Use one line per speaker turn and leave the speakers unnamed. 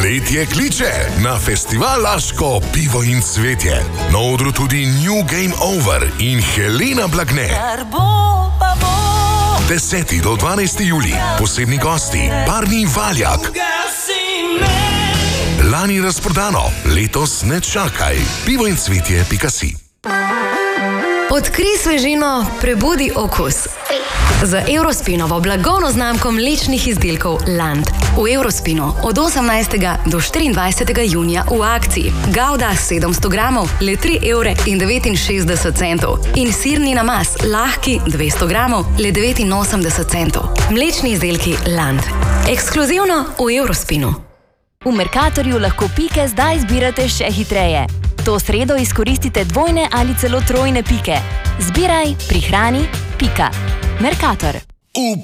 Poletje kliče na festival Laško pivo in cvetje. Na odru tudi New Game Over in Helena Blagne. 10. do 12. julij, posebni gosti, Barni Valjak. Lani razprodano, letos ne čakaj. Pivo in cvetje.si.
Odkrij svežino, prebudi okus. Z Eurospinovo blagovno znamko mlečnih izdelkov Land. V Eurospinu od 18. do 24. junija v akciji Gouda 700 gramov le 3,69 € in sirni namaz lahki 200 gramov le 89 centov. Mlečni izdelki Land. Ekskluzivno v Eurospinu.
V Mercatorju lahko pike zdaj zbirate še hitreje. To sredo izkoristite dvojne ali celo trojne pike. Zbiraj, prihrani, pika. Mercator.